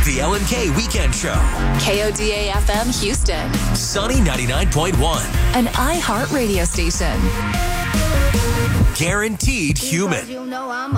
The LNK Weekend Show. KODA FM Houston. Sunny 99.1. An iHeart radio station. Guaranteed human. You know I'm